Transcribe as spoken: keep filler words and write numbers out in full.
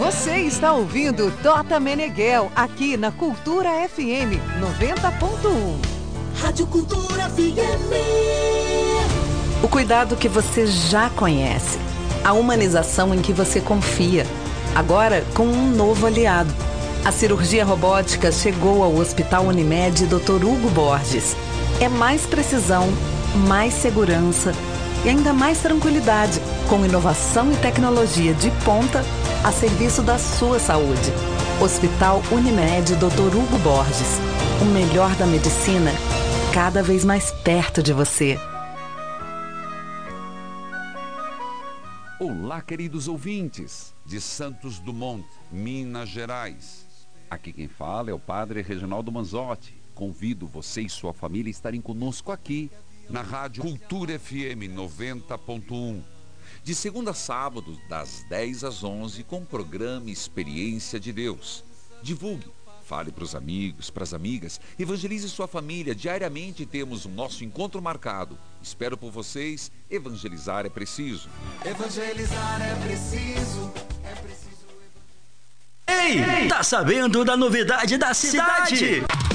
Você está ouvindo Tota Meneghel, aqui na Cultura F M noventa ponto um. Rádio Cultura F M. O cuidado que você já conhece. A humanização em que você confia. Agora com um novo aliado. A cirurgia robótica chegou ao Hospital Unimed doutor Hugo Borges. É mais precisão, mais segurança e ainda mais tranquilidade, com inovação e tecnologia de ponta a serviço da sua saúde. Hospital Unimed doutor Hugo Borges. O melhor da medicina, cada vez mais perto de você. Olá, queridos ouvintes de Santos Dumont, Minas Gerais. Aqui quem fala é o Padre Reginaldo Manzotti. Convido você e sua família a estarem conosco aqui na Rádio Cultura F M noventa ponto um. De segunda a sábado, das dez às onze, com o programa Experiência de Deus. Divulgue, fale para os amigos, para as amigas, evangelize sua família. Diariamente temos o nosso encontro marcado. Espero por vocês. Evangelizar é preciso. Evangelizar é preciso. É preciso. Ei, tá sabendo da novidade da cidade?